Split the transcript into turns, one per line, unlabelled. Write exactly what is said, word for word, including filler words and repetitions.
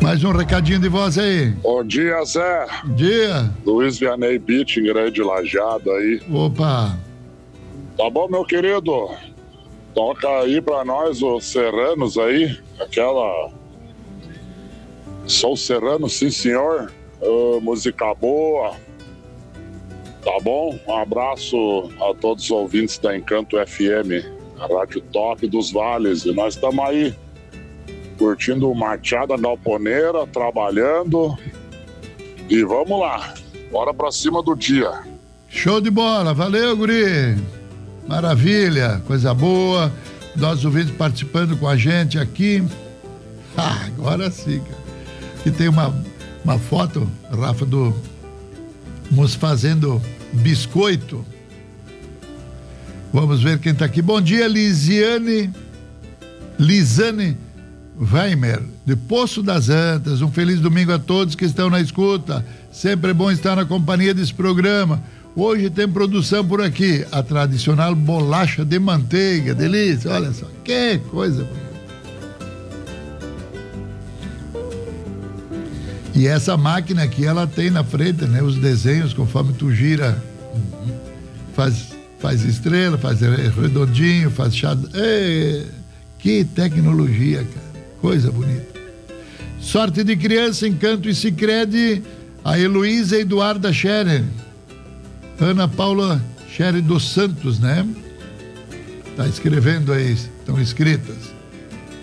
Mais um recadinho de voz aí.
Bom dia, Zé.
Bom dia.
Luiz Vianney Beach, em Grande Lajeado aí.
Opa.
Tá bom, meu querido? Toca aí pra nós os Serranos aí. Aquela... Sou Serrano, sim senhor. Uh, música boa. Tá bom? Um abraço a todos os ouvintes da Encanto F M, a Rádio Top dos Vales. E nós estamos aí curtindo Machada Galponeira, trabalhando. E vamos lá. Bora pra cima do dia.
Show de bola. Valeu, guri. Maravilha. Coisa boa. Nossos ouvintes participando com a gente aqui. Ah, agora sim, cara. Aqui tem uma, uma foto, Rafa, do Nos fazendo biscoito. Vamos ver quem tá aqui. Bom dia, Lisiane Lisane Weimer, de Poço das Antas. Um feliz domingo a todos que estão na escuta. Sempre é bom estar na companhia desse programa. Hoje tem produção por aqui, a tradicional bolacha de manteiga. Delícia, olha só, que coisa bonita. E essa máquina aqui, ela tem na frente, né, os desenhos, conforme tu gira, faz, faz estrela, faz redondinho, faz chá. É, que tecnologia, cara, coisa bonita. Sorte de criança, Encanto e Sicredi, a Heloísa Eduarda Scherer, Ana Paula Scherer dos Santos, né? Tá escrevendo aí, estão escritas.